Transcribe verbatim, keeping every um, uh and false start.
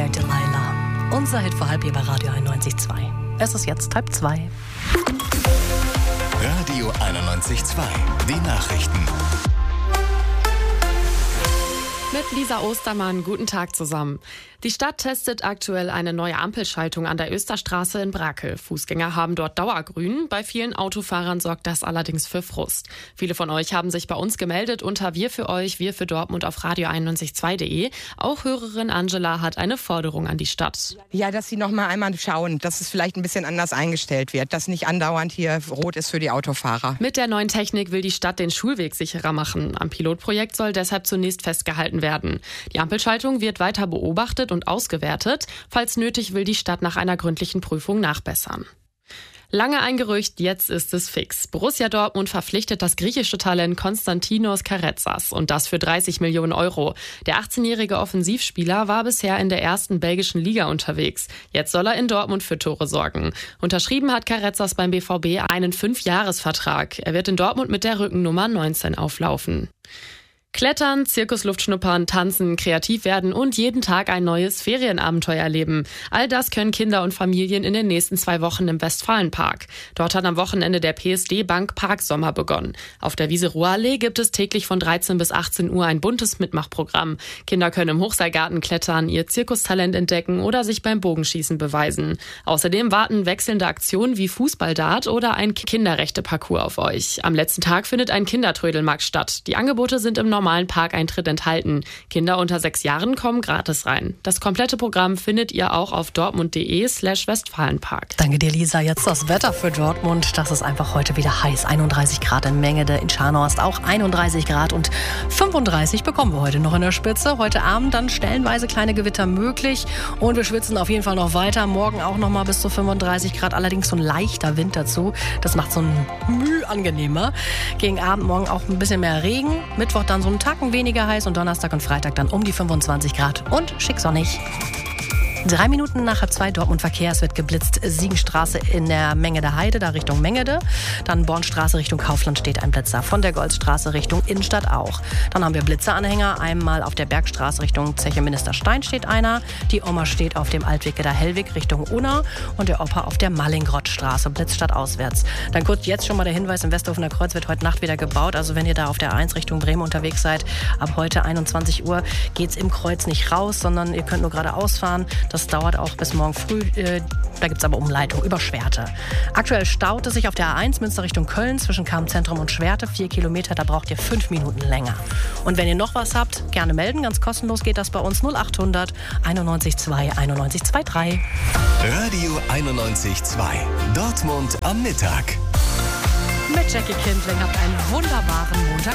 There Delilah. Unser Hit für halb hier bei Radio einundneunzig Komma zwei. Es ist jetzt halb zwei. Radio einundneunzig Komma zwei. Die Nachrichten. Mit Lisa Ostermann, guten Tag zusammen. Die Stadt testet aktuell eine neue Ampelschaltung an der Österstraße in Brakel. Fußgänger haben dort Dauergrün. Bei vielen Autofahrern sorgt das allerdings für Frust. Viele von euch haben sich bei uns gemeldet unter Wir für euch, Wir für Dortmund auf radio einundneunzig Komma zwei punkt de. Auch Hörerin Angela hat eine Forderung an die Stadt. Ja, dass sie noch mal einmal schauen, dass es vielleicht ein bisschen anders eingestellt wird, dass nicht andauernd hier rot ist für die Autofahrer. Mit der neuen Technik will die Stadt den Schulweg sicherer machen. Am Pilotprojekt soll deshalb zunächst festgehalten werden. Die Ampelschaltung wird weiter beobachtet und ausgewertet. Falls nötig, will die Stadt nach einer gründlichen Prüfung nachbessern. Lange ein Gerücht, jetzt ist es fix. Borussia Dortmund verpflichtet das griechische Talent Konstantinos Karetzas und das für dreißig Millionen Euro. Der achtzehnjährige Offensivspieler war bisher in der ersten belgischen Liga unterwegs. Jetzt soll er in Dortmund für Tore sorgen. Unterschrieben hat Karetzas beim B V B einen Fünfjahresvertrag. Er wird in Dortmund mit der Rückennummer neunzehn auflaufen. Klettern, Zirkusluftschnuppern, tanzen, kreativ werden und jeden Tag ein neues Ferienabenteuer erleben. All das können Kinder und Familien in den nächsten zwei Wochen im Westfalenpark. Dort hat am Wochenende der P S D-Bank Parksommer begonnen. Auf der Wiese Ruhrallee gibt es täglich von dreizehn bis achtzehn Uhr ein buntes Mitmachprogramm. Kinder können im Hochseilgarten klettern, ihr Zirkustalent entdecken oder sich beim Bogenschießen beweisen. Außerdem warten wechselnde Aktionen wie Fußballdart oder ein Kinderrechte-Parcours auf euch. Am letzten Tag findet ein Kindertrödelmarkt statt. Die Angebote sind im normalen Parkeintritt enthalten. Kinder unter sechs Jahren kommen gratis rein. Das komplette Programm findet ihr auch auf dortmund.de slash Westfalenpark. Danke dir, Lisa. Jetzt das Wetter für Dortmund. Das ist einfach heute wieder heiß. einunddreißig Grad in Mengede, in Scharnhorst auch einunddreißig Grad und fünfunddreißig bekommen wir heute noch in der Spitze. Heute Abend dann stellenweise kleine Gewitter möglich und wir schwitzen auf jeden Fall noch weiter. Morgen auch noch mal bis zu fünfunddreißig Grad, allerdings so ein leichter Wind dazu. Das macht so ein Mühe angenehmer. Gegen Abend morgen auch ein bisschen mehr Regen. Mittwoch dann so einen Tacken weniger heiß und Donnerstag und Freitag dann um die fünfundzwanzig Grad und schick sonnig. Drei Minuten nach halb zwei Dortmund Verkehr. Es wird geblitzt. Siegenstraße in der Mengeder Heide, da Richtung Mengede. Dann Bornstraße Richtung Kaufland steht ein Blitzer. Von der Goldstraße Richtung Innenstadt auch. Dann haben wir Blitzeranhänger. Einmal auf der Bergstraße Richtung Zeche Ministerstein steht einer. Die Oma steht auf dem Altweg der Hellweg Richtung Unna. Und der Opa auf der Mallingrottstraße, Blitzstadt auswärts. Dann kurz jetzt schon mal der Hinweis, im Westhofener Kreuz wird heute Nacht wieder gebaut. Also wenn ihr da auf der eins Richtung Bremen unterwegs seid, ab heute einundzwanzig Uhr geht's im Kreuz nicht raus, sondern ihr könnt nur geradeaus fahren. Das dauert auch bis morgen früh. Äh, da gibt es aber Umleitung über Schwerte. Aktuell staut es sich auf der A eins Münster Richtung Köln zwischen Kammzentrum und Schwerte. Vier Kilometer, da braucht ihr fünf Minuten länger. Und wenn ihr noch was habt, gerne melden. Ganz kostenlos geht das bei uns. null achthundert einundneunzig zwei einundneunzig drei. Radio einundneunzig Komma zwei. Dortmund am Mittag. Mit Jackie Kindling habt einen wunderbaren Montag.